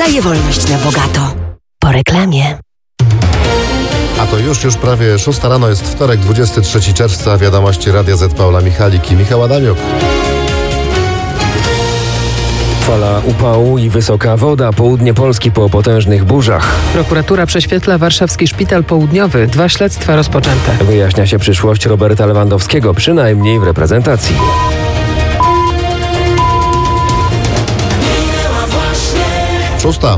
daje wolność na bogato. Po reklamie. A to już prawie 6 rano, jest wtorek, 23 czerwca, wiadomości Radia Z, Paula Michalik i Michał Adamiuk. Fala upału i wysoka woda, południe Polski po potężnych burzach. Prokuratura prześwietla warszawski szpital południowy. 2 śledztwa rozpoczęte. Wyjaśnia się przyszłość Roberta Lewandowskiego, przynajmniej w reprezentacji. Szósta.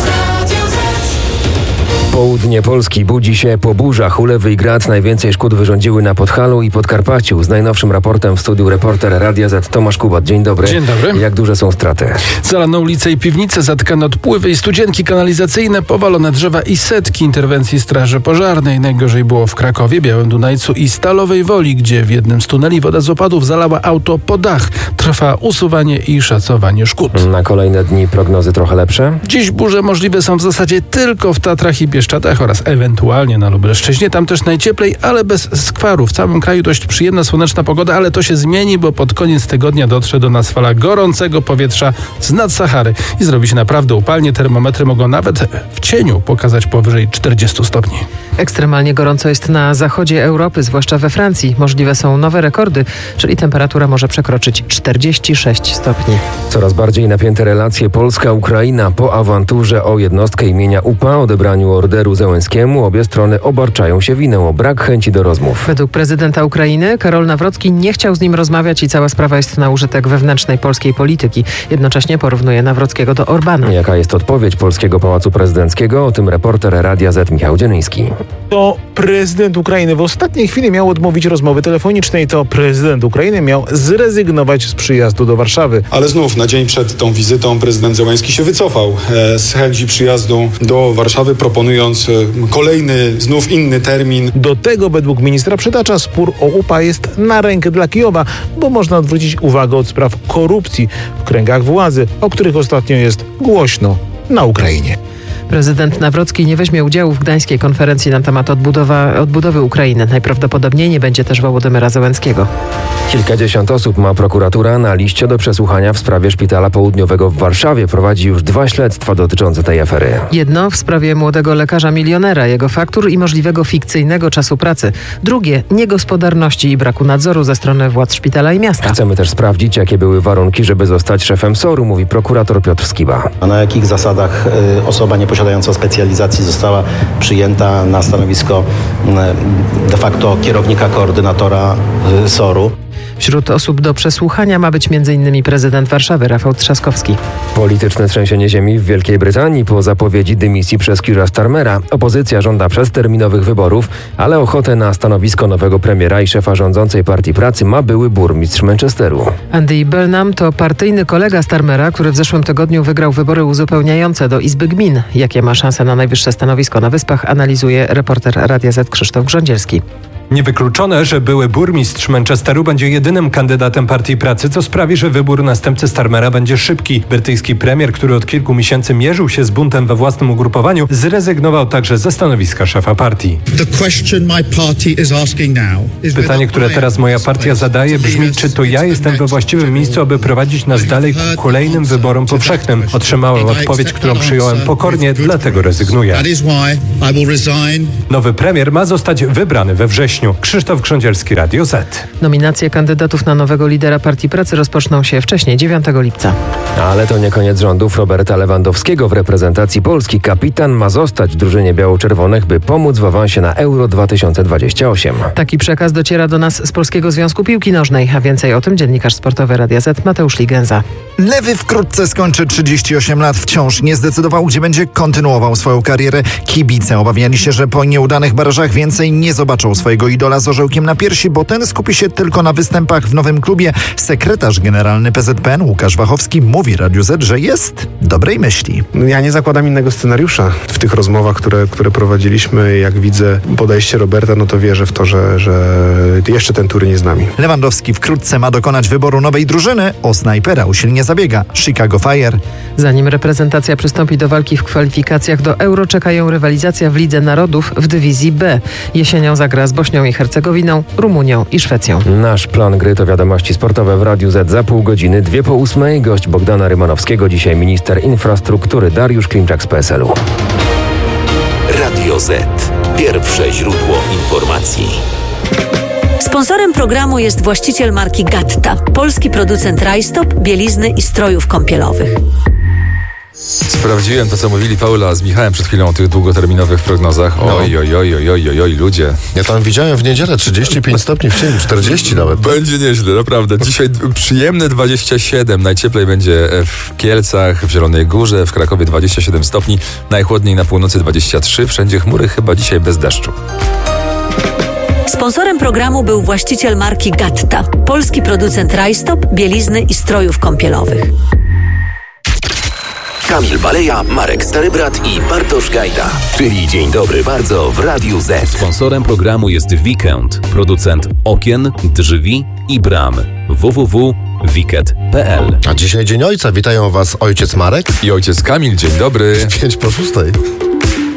Południe Polski budzi się po burzach. Ulewy i grad najwięcej szkód wyrządziły na Podhalu i Podkarpaciu. Z najnowszym raportem w studiu reporter Radia Z Tomasz Kubat. Dzień dobry. Dzień dobry. Jak duże są straty? Zalano ulice i piwnice, zatkane odpływy i studzienki kanalizacyjne, powalone drzewa i setki interwencji Straży Pożarnej. Najgorzej było w Krakowie, Białym Dunajcu i Stalowej Woli, gdzie w jednym z tuneli woda z opadów zalała auto po dach. Trwa usuwanie i szacowanie szkód. Na kolejne dni prognozy trochę lepsze? Dziś burze możliwe są w zasadzie tylko w Tatrach i Bieszczadach oraz ewentualnie na Lubelszczyźnie. Tam też najcieplej, ale bez skwaru. W całym kraju dość przyjemna, słoneczna pogoda, ale to się zmieni, bo pod koniec tygodnia dotrze do nas fala gorącego powietrza z nad Sahary i zrobi się naprawdę upalnie. Termometry mogą nawet w cieniu pokazać powyżej 40 stopni. Ekstremalnie gorąco jest na zachodzie Europy, zwłaszcza we Francji. Możliwe są nowe rekordy, czyli temperatura może przekroczyć 46 stopni. Coraz bardziej napięte relacje Polska-Ukraina. Po awanturze o jednostkę imienia UPA, odebraniu orderu Zełenskiemu, obie strony obarczają się winą o brak chęci do rozmów. Według prezydenta Ukrainy Karol Nawrocki nie chciał z nim rozmawiać i cała sprawa jest na użytek wewnętrznej polskiej polityki. Jednocześnie porównuje Nawrockiego do Orbana. Jaka jest odpowiedź polskiego Pałacu Prezydenckiego? O tym reporter Radia Z Michał Dzienyński. To prezydent Ukrainy w ostatniej chwili miał odmówić rozmowy telefonicznej. To prezydent Ukrainy miał zrezygnować z przyjazdu do Warszawy. Ale znów na dzień przed tą wizytą prezydent Zełenski się wycofał z chęci przyjazdu do Warszawy, proponując kolejny, znów inny termin. Do tego według ministra Przytacza spór o UPA jest na rękę dla Kijowa, bo można odwrócić uwagę od spraw korupcji w kręgach władzy, o których ostatnio jest głośno na Ukrainie. Prezydent Nawrocki nie weźmie udziału w gdańskiej konferencji na temat odbudowy Ukrainy. Najprawdopodobniej nie będzie też Wołodymyra Zełenskiego. Kilkadziesiąt osób ma prokuratura na liście do przesłuchania w sprawie szpitala południowego w Warszawie. Prowadzi już 2 śledztwa dotyczące tej afery. Jedno w sprawie młodego lekarza milionera, jego faktur i możliwego fikcyjnego czasu pracy. Drugie niegospodarności i braku nadzoru ze strony władz szpitala i miasta. Chcemy też sprawdzić, jakie były warunki, żeby zostać szefem SOR-u, mówi prokurator Piotr Skiba. A na jakich zasadach osoba nieposiadająca specjalizacji została przyjęta na stanowisko de facto kierownika, koordynatora SOR-u. Wśród osób do przesłuchania ma być m.in. prezydent Warszawy Rafał Trzaskowski. Polityczne trzęsienie ziemi w Wielkiej Brytanii po zapowiedzi dymisji przez Keira Starmera. Opozycja żąda przedterminowych wyborów, ale ochotę na stanowisko nowego premiera i szefa rządzącej Partii Pracy ma były burmistrz Manchesteru. Andy Burnham to partyjny kolega Starmera, który w zeszłym tygodniu wygrał wybory uzupełniające do Izby Gmin. Jakie ma szanse na najwyższe stanowisko na Wyspach, analizuje reporter Radia Z Krzysztof Grządzielski. Niewykluczone, że były burmistrz Manchesteru będzie jedynym kandydatem Partii Pracy, co sprawi, że wybór następcy Starmera będzie szybki. Brytyjski premier, który od kilku miesięcy mierzył się z buntem we własnym ugrupowaniu, zrezygnował także ze stanowiska szefa partii. Pytanie, które teraz moja partia zadaje, brzmi, czy to ja jestem we właściwym miejscu, aby prowadzić nas dalej ku kolejnym wyborom powszechnym. Otrzymałem odpowiedź, którą przyjąłem pokornie, dlatego rezygnuję. Nowy premier ma zostać wybrany we wrześniu. Krzysztof Grządzielski, Radio Z. Nominacje kandydatów na nowego lidera Partii Pracy rozpoczną się wcześniej, 9 lipca. Ale to nie koniec rządów Roberta Lewandowskiego w reprezentacji Polski. Kapitan ma zostać w drużynie biało-czerwonych, by pomóc w awansie na Euro 2028. Taki przekaz dociera do nas z Polskiego Związku Piłki Nożnej, a więcej o tym dziennikarz sportowy Radia Z Mateusz Ligenza. Lewy wkrótce skończy 38 lat. Wciąż nie zdecydował, gdzie będzie kontynuował swoją karierę. Kibice obawiali się, że po nieudanych barażach więcej nie zobaczą swojego idola z orzełkiem na piersi, bo ten skupi się tylko na występach w nowym klubie. Sekretarz generalny PZPN Łukasz Wachowski mówi Radiu Z, że jest dobrej myśli. Ja nie zakładam innego scenariusza. W tych rozmowach, które prowadziliśmy, jak widzę podejście Roberta, no to wierzę w to, że jeszcze ten turniej z nami. Lewandowski wkrótce ma dokonać wyboru nowej drużyny. O snajpera usilnie zabiega Chicago Fire. Zanim reprezentacja przystąpi do walki w kwalifikacjach do Euro, czekają rywalizacja w Lidze Narodów w dywizji B. Jesienią zagra z Bośnią i Hercegowiną, Rumunią i Szwecją. Nasz plan gry to wiadomości sportowe w Radiu Z za pół godziny, 2:08. Gość Bogdana Rymanowskiego, dzisiaj minister infrastruktury Dariusz Klimczak z PSL-u. Radio Z. Pierwsze źródło informacji. Sponsorem programu jest właściciel marki Gatta, polski producent rajstop, bielizny i strojów kąpielowych. Sprawdziłem to, co mówili Paula z Michałem przed chwilą o tych długoterminowych prognozach. Oj, ludzie. Ja tam widziałem w niedzielę 35 stopni w cieniu, 40 nawet. Będzie nieźle, naprawdę. Dzisiaj przyjemne 27. Najcieplej będzie w Kielcach, w Zielonej Górze, w Krakowie 27 stopni. Najchłodniej na północy 23. Wszędzie chmury, chyba dzisiaj bez deszczu. Sponsorem programu był właściciel marki Gatta, polski producent rajstop, bielizny i strojów kąpielowych. Kamil Baleja, Marek Starybrat i Bartosz Gajda. Czyli Dzień Dobry Bardzo w Radiu Z. Sponsorem programu jest Weekend, producent okien, drzwi i bram. www.wiket.pl. A dzisiaj Dzień Ojca. Witają Was ojciec Marek i ojciec Kamil. Dzień dobry. 5:06.